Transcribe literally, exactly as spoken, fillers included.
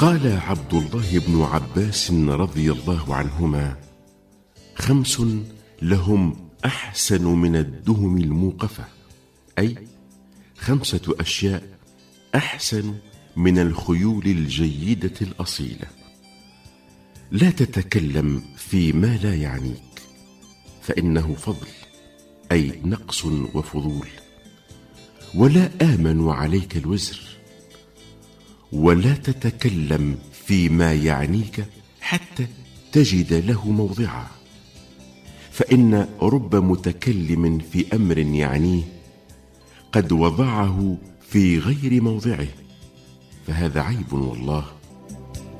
قال عبد الله بن عباس رضي الله عنهما: خمس لهم أحسن من الدهم الموقفة، أي خمسة أشياء أحسن من الخيول الجيدة الأصيلة. لا تتكلم فيما لا يعنيك، فإنه فضل، أي نقص وفضول. ولا آمن عليك الوزر. ولا تتكلم فيما يعنيك حتى تجد له موضعا، فإن رب متكلم في أمر يعنيه قد وضعه في غير موضعه، فهذا عيب والله.